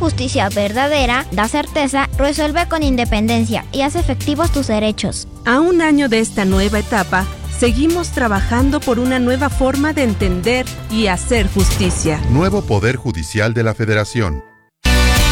justicia verdadera da certeza, resuelve con independencia y hace efectivos tus derechos. A un año de esta nueva etapa, seguimos trabajando por una nueva forma de entender y hacer justicia. Nuevo Poder Judicial de la Federación.